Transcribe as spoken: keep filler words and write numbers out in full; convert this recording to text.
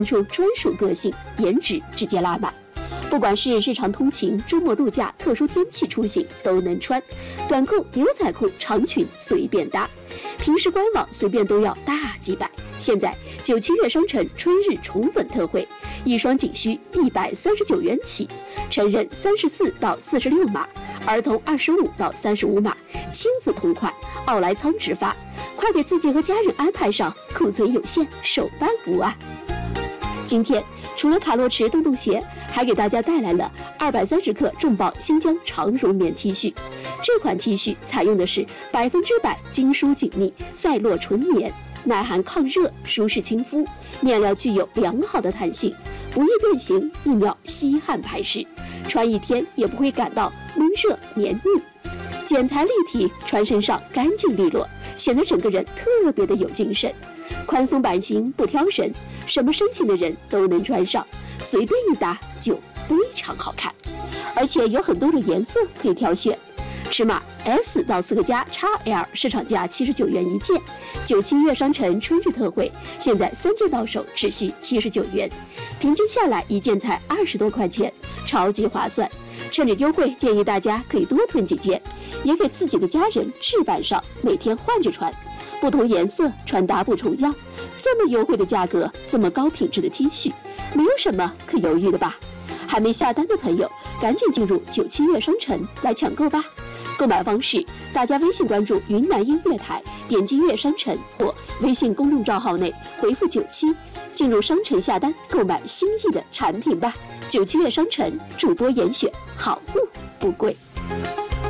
出专属个性，颜值直接拉满。不管是日常通勤、周末度假、特殊天气出行都能穿，短裤、牛仔裤、长裙随便搭，平时官网随便都要大几百。现在九七月商城春日宠粉特惠，一双仅需一百三十九元起，成人三十四到四十六码，儿童二十五到三十五码，亲子同款，奥莱仓直发，快给自己和家人安排上，库存有限，手办无啊！今天除了卡洛驰洞洞鞋，还给大家带来了二百三十克重磅新疆长绒棉 T 恤。这款 T 恤采用的是百分之百精疏紧密赛洛纯棉，耐寒抗热，舒适亲肤，面料具有良好的弹性，不易变形，易秒吸汗排湿，穿一天也不会感到闷热黏腻。剪裁立体，穿身上干净利落，显得整个人特别的有精神。宽松版型不挑人，什么身形的人都能穿上，随便一搭就非常好看，而且有很多的颜色可以挑选。尺码 S 到四个加 X L 市场价七十九元一件，九七月商城春日特惠，现在三件到手只需七十九元，平均下来一件才二十多块钱，超级划算。趁着优惠，建议大家可以多囤几件，也给自己的家人置办上，每天换着穿，不同颜色穿搭不重样。这么优惠的价格，这么高品质的 T 恤，没有什么可犹豫的吧？还没下单的朋友，赶紧进入九七月商城来抢购吧！购买方式，大家微信关注云南音乐台，点击乐商城或微信公众账号内回复九七，进入商城下单购买心意的产品吧。九七月商城主播严选，好物不贵。